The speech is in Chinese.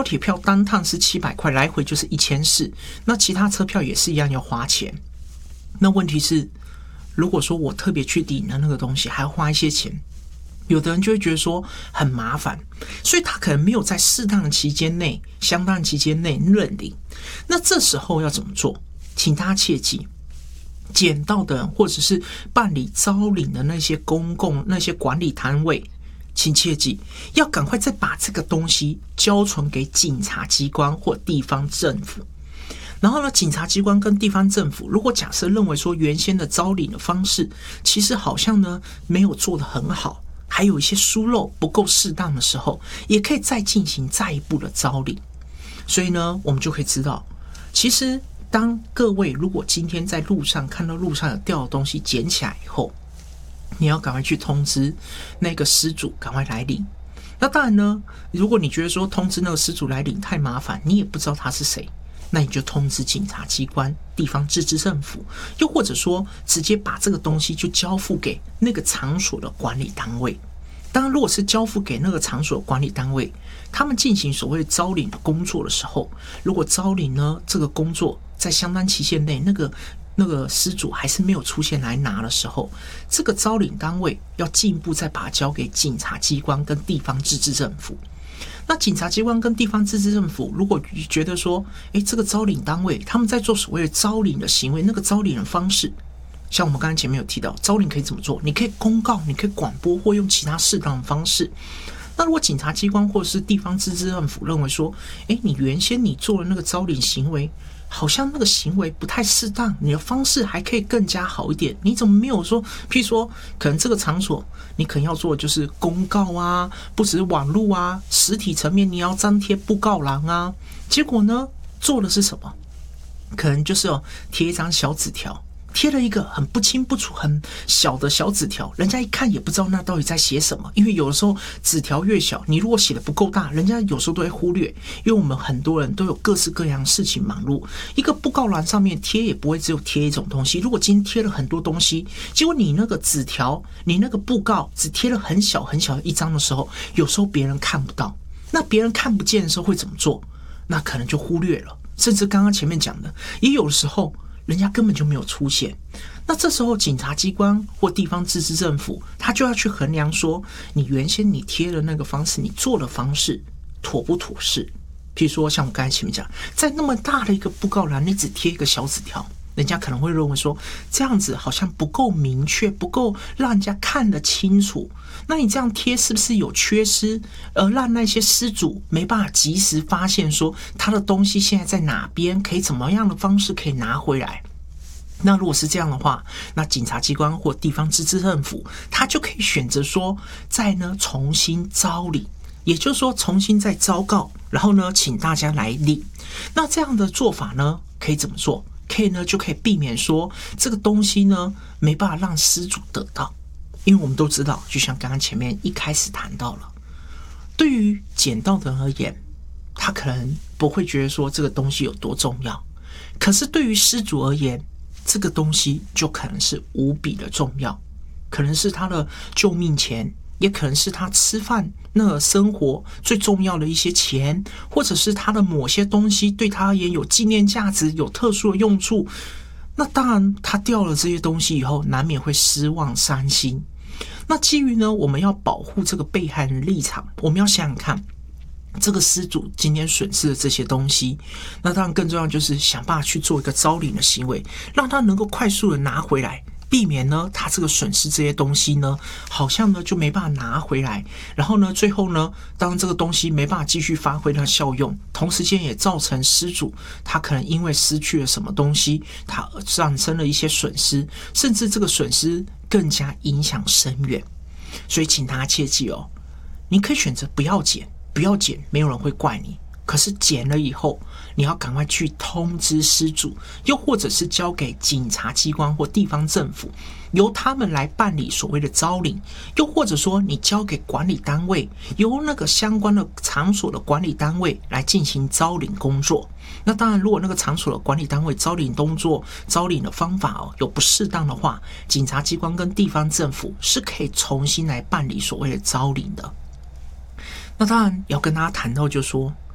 高铁票单趟是700块，来回就是1400，那其他车票也是一样要花钱。那问题是，如果说我特别去领了那个东西，还要花一些钱，有的人就会觉得说很麻烦，所以他可能没有在适当的期间内、相当的期间内认领。那这时候要怎么做？请大家切记，捡到的人或者是办理招领的那些公共那些管理单位，请切记要赶快再把这个东西交存给警察机关或地方政府。然后呢，警察机关跟地方政府如果假设认为说原先的招领的方式其实好像呢没有做得很好，还有一些疏漏不够适当的时候，也可以再进行再一步的招领。所以呢，我们就可以知道，其实当各位如果今天在路上看到路上有掉的东西捡起来以后，你要赶快去通知那个失主赶快来领。那当然呢，如果你觉得说通知那个失主来领太麻烦，你也不知道他是谁，那你就通知警察机关、地方自治政府，又或者说直接把这个东西就交付给那个场所的管理单位。当然，如果是交付给那个场所的管理单位，他们进行所谓招领的工作的时候，如果招领呢这个工作在相当期限内，那个失主还是没有出现来拿的时候，这个招领单位要进一步再把它交给警察机关跟地方自治政府。那警察机关跟地方自治政府如果觉得说，这个招领单位他们在做所谓的招领的行为，那个招领的方式，像我们刚才前面有提到，招领可以怎么做？你可以公告，你可以广播，或用其他适当的方式。那如果警察机关或者是地方自治政府认为说，你原先你做的那个招领行为，好像那个行为不太适当，你的方式还可以更加好一点，你怎么没有说，譬如说可能这个场所你可能要做的就是公告啊，不只是网络啊，实体层面你要张贴布告栏啊，结果呢做的是什么？可能就是贴一张小纸条，贴了一个很不清不楚很小的小纸条，人家一看也不知道那到底在写什么，因为有的时候纸条越小，你如果写的不够大，人家有时候都会忽略，因为我们很多人都有各式各样的事情忙碌，一个布告栏上面贴也不会只有贴一种东西，如果今天贴了很多东西，结果你那个纸条你那个布告只贴了很小很小的一张的时候，有时候别人看不到，那别人看不见的时候会怎么做？那可能就忽略了，甚至刚刚前面讲的，也有的时候人家根本就没有出现。那这时候警察机关或地方自治政府，他就要去衡量说，你原先你贴的那个方式，你做的方式妥不妥适。譬如说像我刚才前面讲，在那么大的一个布告栏，你只贴一个小纸条，人家可能会认为说，这样子好像不够明确，不够让人家看得清楚。那你这样贴是不是有缺失，让那些失主没办法及时发现说他的东西现在在哪边，可以怎么样的方式可以拿回来？那如果是这样的话，那警察机关或地方自治政府，他就可以选择说，再呢重新招领，也就是说重新再昭告，然后呢请大家来领。那这样的做法呢，可以怎么做？就可以避免说这个东西呢没办法让失主得到。因为我们都知道，就像刚刚前面一开始谈到了，对于捡到的人而言，他可能不会觉得说这个东西有多重要，可是对于失主而言，这个东西就可能是无比的重要，可能是他的救命钱，也可能是他吃饭那个生活最重要的一些钱，或者是他的某些东西对他而言有纪念价值，有特殊的用处。那当然他掉了这些东西以后，难免会失望伤心。那基于呢，我们要保护这个被害人的立场，我们要想想看，这个失主今天损失的这些东西，那当然更重要就是想办法去做一个招领的行为，让他能够快速的拿回来，避免呢他这个损失这些东西呢，好像呢就没办法拿回来，然后呢最后呢，当这个东西没办法继续发挥它的效用，同时间也造成失主他可能因为失去了什么东西，他产生了一些损失，甚至这个损失更加影响深远。所以请大家切记哦，你可以选择不要捡，不要捡，没有人会怪你。可是捡了以后，你要赶快去通知失主，又或者是交给警察机关或地方政府，由他们来办理所谓的招领，又或者说你交给管理单位，由那个相关的场所的管理单位来进行招领工作。那当然，如果那个场所的管理单位招领动作、招领的方法有不适当的话，警察机关跟地方政府是可以重新来办理所谓的招领的。那当然要跟大家谈到，就是说